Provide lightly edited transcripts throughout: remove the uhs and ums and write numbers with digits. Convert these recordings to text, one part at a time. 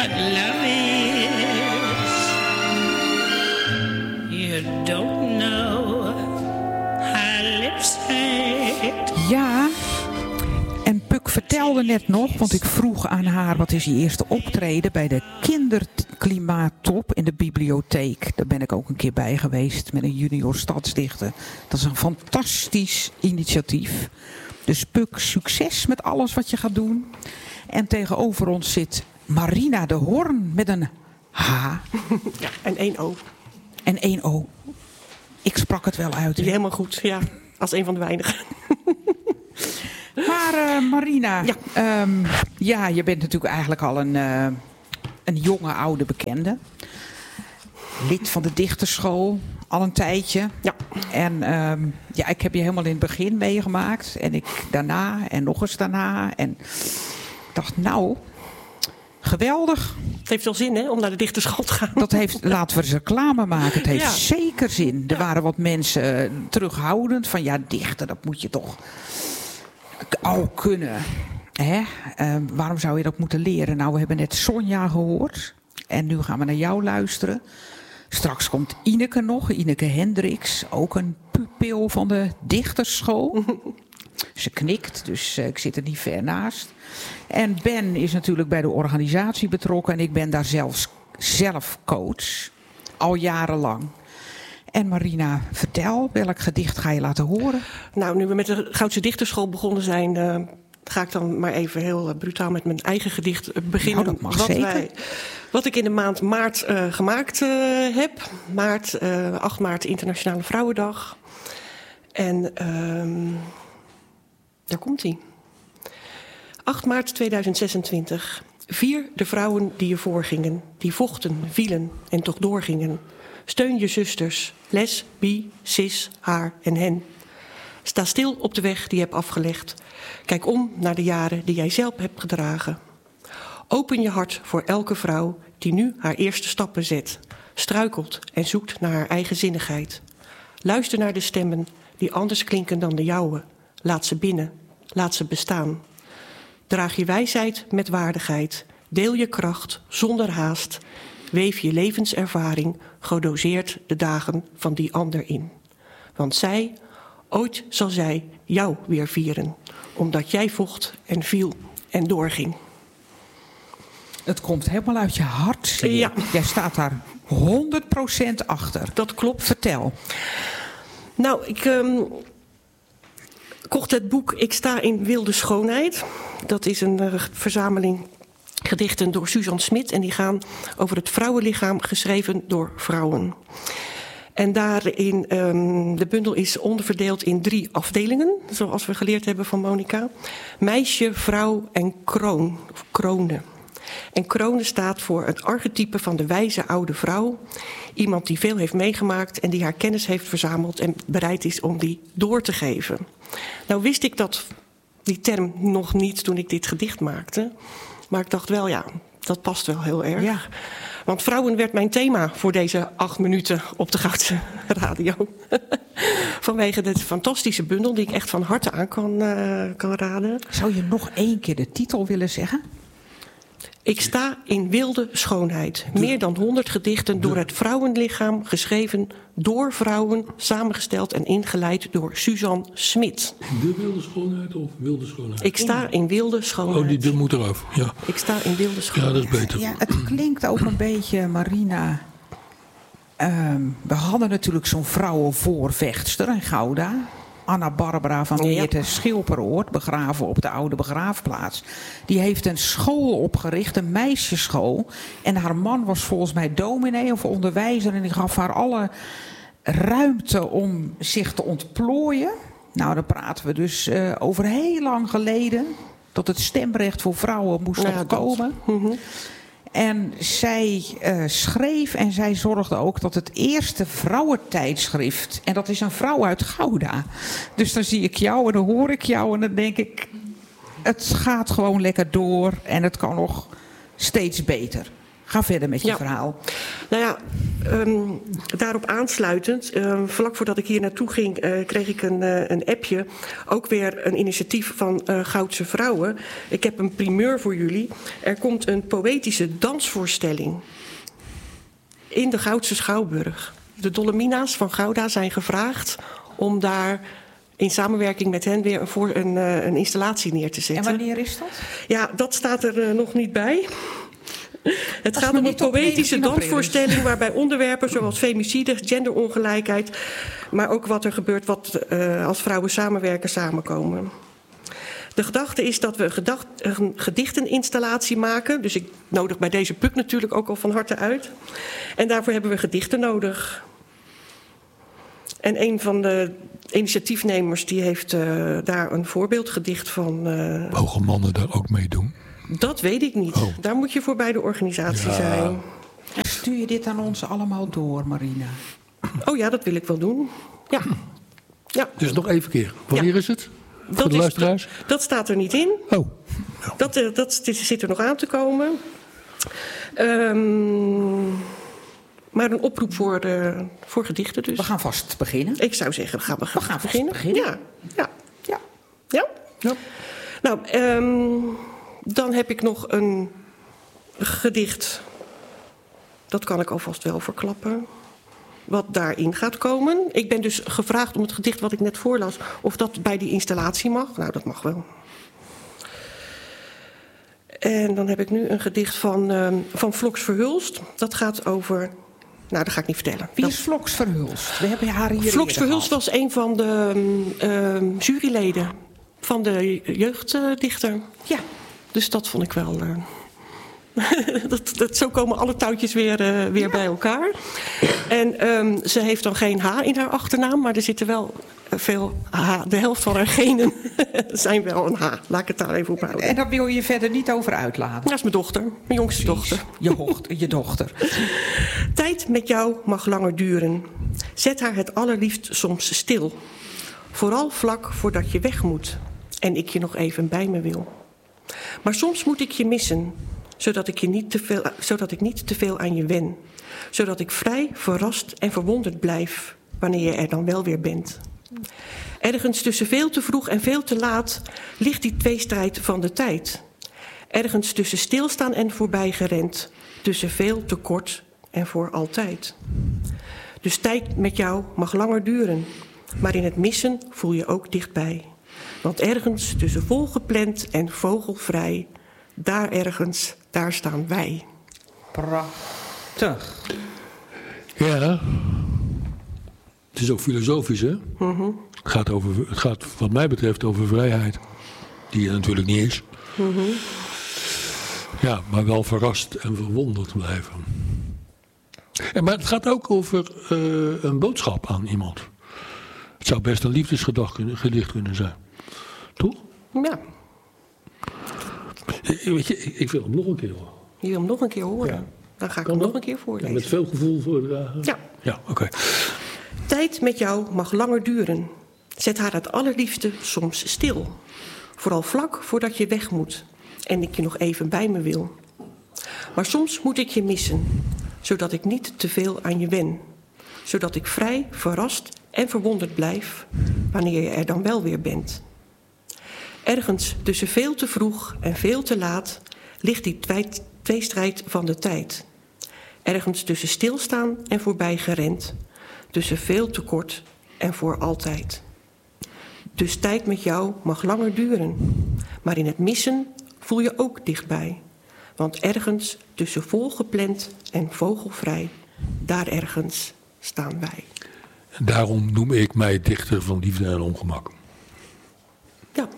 what love is. You don't know how lips hurt. Ja, en Puk vertelde net nog, want ik vroeg aan haar wat is je eerste optreden bij de kinderklimaattop in de bibliotheek. Daar ben ik ook een keer bij geweest met een junior stadsdichter. Dat is een fantastisch initiatief. Dus Puk, succes met alles wat je gaat doen. En tegenover ons zit Marina de Hoorn met een H. Ja, en 1 O. En 1 O. Ik sprak het wel uit. Hè? Helemaal goed, ja. Als een van de weinigen. Maar Marina, ja. Je bent natuurlijk eigenlijk al een jonge oude bekende. Lid van de dichterschool, al een tijdje. Ja. En ik heb je helemaal in het begin meegemaakt. En ik daarna en nog eens daarna. En ik dacht, nou, geweldig. Het heeft wel zin, hè, om naar de dichterschool te gaan. Laten we eens reclame maken. Het heeft zeker zin. Er waren wat mensen terughoudend van, ja, dichten, dat moet je toch al kunnen. Hè? Waarom zou je dat moeten leren? Nou, we hebben net Sonja gehoord. En nu gaan we naar jou luisteren. Straks komt Ineke nog, Ineke Hendricks. Ook een pupil van de dichterschool. Ze knikt, dus ik zit er niet ver naast. En Ben is natuurlijk bij de organisatie betrokken. En ik ben daar zelf coach. Al jarenlang. En Marina, vertel, welk gedicht ga je laten horen? Nou, nu we met de Goudse Dichterschool begonnen zijn, ga ik dan maar even heel brutaal met mijn eigen gedicht beginnen. Nou, dat mag zeker. Wat ik in de maand maart gemaakt heb. 8 maart Internationale Vrouwendag. En daar komt hij. 8 maart 2026. Vier de vrouwen die je voorgingen, die vochten, vielen en toch doorgingen. Steun je zusters, les, bi, cis, haar en hen. Sta stil op de weg die je hebt afgelegd. Kijk om naar de jaren die jij zelf hebt gedragen. Open je hart voor elke vrouw die nu haar eerste stappen zet. Struikelt en zoekt naar haar eigen zinnigheid. Luister naar de stemmen die anders klinken dan de jouwe. Laat ze binnen, laat ze bestaan. Draag je wijsheid met waardigheid. Deel je kracht zonder haast. Weef je levenservaring gedoseerd de dagen van die ander in. Want ooit zal zij jou weer vieren. Omdat jij vocht en viel en doorging. Het komt helemaal uit je hart. Ja. Jij staat daar 100% achter. Dat klopt. Vertel. Nou, ik kocht het boek Ik sta in wilde schoonheid. Dat is een verzameling gedichten door Suzanne Smit. En die gaan over het vrouwenlichaam, geschreven door vrouwen. En daarin, de bundel is onderverdeeld in 3 afdelingen. Zoals we geleerd hebben van Monica. Meisje, vrouw en kroon. Of kronen. En kronen staat voor het archetype van de wijze oude vrouw. Iemand die veel heeft meegemaakt en die haar kennis heeft verzameld en bereid is om die door te geven. Nou wist ik die term nog niet toen ik dit gedicht maakte. Maar ik dacht wel, ja, dat past wel heel erg. Ja. Want vrouwen werd mijn thema voor deze 8 minuten op de Goudse Radio. Vanwege de fantastische bundel die ik echt van harte aan kan raden. Zou je nog 1 keer de titel willen zeggen? Ik sta in wilde schoonheid. Meer dan 100 gedichten door het vrouwenlichaam, geschreven door vrouwen, samengesteld en ingeleid door Suzanne Smit. De wilde schoonheid of wilde schoonheid? Ik sta in wilde schoonheid. Oh, die moet eraf. Ja. Ik sta in wilde schoonheid. Ja, dat is beter. Ja, het klinkt ook een beetje, Marina. We hadden natuurlijk zo'n vrouwenvoorvechtster in Gouda. Anna Barbara van Meerte Schilperoort, begraven op de oude begraafplaats. Die heeft een school opgericht, een meisjesschool. En haar man was volgens mij dominee of onderwijzer. En die gaf haar alle ruimte om zich te ontplooien. Nou, dan praten we dus over heel lang geleden. Dat het stemrecht voor vrouwen moest komen. En zij schreef en zij zorgde ook dat het eerste vrouwentijdschrift... en dat is een vrouw uit Gouda. Dus dan zie ik jou en dan hoor ik jou en dan denk ik... het gaat gewoon lekker door en het kan nog steeds beter. Ga verder met je verhaal. Nou ja, daarop aansluitend, vlak voordat ik hier naartoe ging, kreeg ik een appje. Ook weer een initiatief van Goudse Vrouwen. Ik heb een primeur voor jullie. Er komt een poëtische dansvoorstelling in de Goudse Schouwburg. De Dolomina's van Gouda zijn gevraagd om daar in samenwerking met hen weer een installatie neer te zetten. En wanneer is dat? Ja, dat staat er nog niet bij. Het gaat om een poëtische dansvoorstelling waarbij onderwerpen zoals femicide, genderongelijkheid, maar ook wat er gebeurt als vrouwen samenwerken, samenkomen. De gedachte is dat we een gedichteninstallatie maken. Dus ik nodig bij deze PUC natuurlijk ook al van harte uit. En daarvoor hebben we gedichten nodig. En een van de initiatiefnemers die heeft daar een voorbeeldgedicht van. Mogen mannen daar ook mee doen? Dat weet ik niet. Oh. Daar moet je voor bij de organisatie zijn. Stuur je dit aan ons allemaal door, Marina? Oh ja, dat wil ik wel doen. Ja. Dus nog even keer. Wanneer is het? Voor de luisteraars? Dat staat er niet in. Oh. Ja. Dat zit er nog aan te komen. Maar een oproep voor gedichten dus. We gaan vast beginnen. Ik zou zeggen, we gaan vast beginnen. Ja. Nou, dan heb ik nog een gedicht. Dat kan ik alvast wel verklappen. Wat daarin gaat komen. Ik ben dus gevraagd om het gedicht wat ik net voorlas, of dat bij die installatie mag. Nou, dat mag wel. En dan heb ik nu een gedicht van Floks Verhulst. Dat gaat over. Nou, dat ga ik niet vertellen. Wie is Floks Verhulst? We hebben haar hier. Floks Verhulst was een van de juryleden van de jeugddichter. Ja. Dus dat vond ik wel. Zo komen alle touwtjes weer bij elkaar. En ze heeft dan geen H in haar achternaam, maar er zitten wel veel H. De helft van haar genen zijn wel een H. Laat ik het daar even op houden. En daar wil je verder niet over uitlaten? Dat is mijn dochter, mijn jongste dochter. Je dochter. Tijd met jou mag langer duren. Zet haar het allerliefst soms stil. Vooral vlak voordat je weg moet en ik je nog even bij me wil. Maar soms moet ik je missen, zodat ik niet te veel aan je wen. Zodat ik vrij, verrast en verwonderd blijf wanneer je er dan wel weer bent. Ergens tussen veel te vroeg en veel te laat ligt die tweestrijd van de tijd. Ergens tussen stilstaan en voorbij gerend, tussen veel te kort en voor altijd. Dus tijd met jou mag langer duren, maar in het missen voel je ook dichtbij. Want ergens tussen volgepland en vogelvrij, daar ergens, daar staan wij. Prachtig. Ja. Het is ook filosofisch, hè? Mm-hmm. Het gaat wat mij betreft over vrijheid. Die er natuurlijk niet is. Mm-hmm. Ja, maar wel verrast en verwonderd blijven. Maar het gaat ook over een boodschap aan iemand. Het zou best een liefdesgedicht kunnen zijn. Toch? Ja. Weet je, ik wil hem nog een keer horen. Je wil hem nog een keer horen? Ja. Dan ga ik hem nog een keer voorlezen. Ja, met veel gevoel voordragen? Ja. Ja, oké. Tijd met jou mag langer duren. Zet haar het allerliefste soms stil. Vooral vlak voordat je weg moet en ik je nog even bij me wil. Maar soms moet ik je missen, zodat ik niet te veel aan je wen. Zodat ik vrij, verrast en verwonderd blijf wanneer je er dan wel weer bent. Ergens tussen veel te vroeg en veel te laat ligt die tweestrijd van de tijd. Ergens tussen stilstaan en voorbij gerend, tussen veel te kort en voor altijd. Dus tijd met jou mag langer duren, maar in het missen voel je ook dichtbij. Want ergens tussen volgepland en vogelvrij, daar ergens staan wij. En daarom noem ik mij dichter van liefde en ongemak. Ja.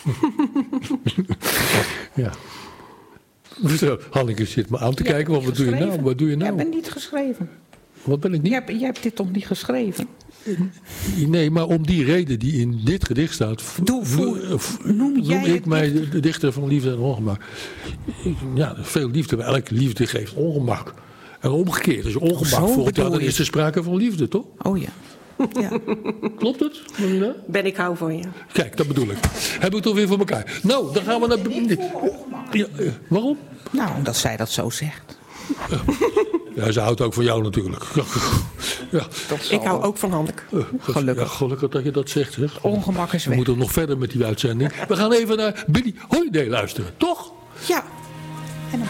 Ja. Hanneke zit me aan te kijken. Wat doe je nou? Wat doe je nou? Jij bent niet geschreven. Wat ben ik niet? Jij hebt dit toch niet geschreven? Nee, maar om die reden die in dit gedicht staat, noem ik mij de dichter van liefde en ongemak. Ja, veel liefde, maar elke liefde geeft ongemak. En omgekeerd, als je ongemak voelt, dan is er sprake van liefde, toch? Oh ja. Ja. Klopt het? Ben ik hou van je. Kijk, dat bedoel ik. Hebben we het toch weer voor elkaar. Nou, dan gaan we naar... Ja, waarom? Nou, omdat zij dat zo zegt. Ja, ze houdt ook van jou natuurlijk. Ja. Ik hou ook van Hanneke. Gelukkig. Ja, gelukkig dat je dat zegt. Hè. Ongemak is We weg. moeten nog verder met die uitzending. We gaan even naar Billie Holiday luisteren, toch? Ja.